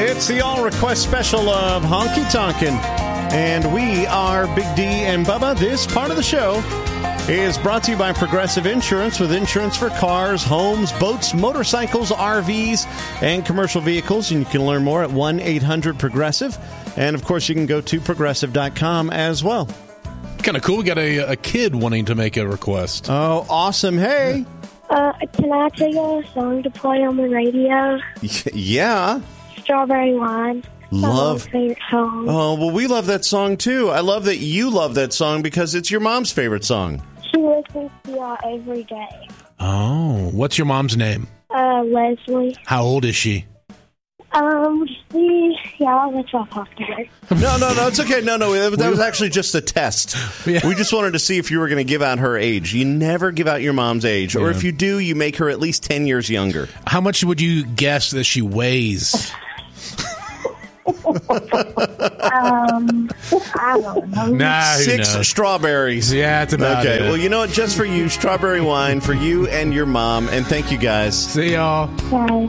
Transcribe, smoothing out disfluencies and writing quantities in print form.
It's the All Request Special of Honky Tonkin'. And we are Big D and Bubba. This part of the show is brought to you by Progressive Insurance, with insurance for cars, homes, boats, motorcycles, RVs, and commercial vehicles. And you can learn more at 1-800-PROGRESSIVE. And, of course, you can go to Progressive.com as well. Kind of cool. We got a kid wanting to make a request. Oh, awesome. Hey. Can I tell you a song to play on the radio? Yeah. Strawberry Wine. Love. My favorite song. Oh, well, we love that song, too. I love that you love that song because it's your mom's favorite song. She listens to y'all every day. Oh, what's your mom's name? Leslie. How old is she? I'll let y'all talk to her. No, it's okay. No, that was actually just a test. Yeah. We just wanted to see if you were going to give out her age. You never give out your mom's age. Yeah. Or if you do, you make her at least 10 years younger. How much would you guess that she weighs? I don't know. 6 strawberries. Yeah, it's about it. Okay, well, you know what? Just for you, strawberry wine for you and your mom. And thank you, guys. See y'all. Bye.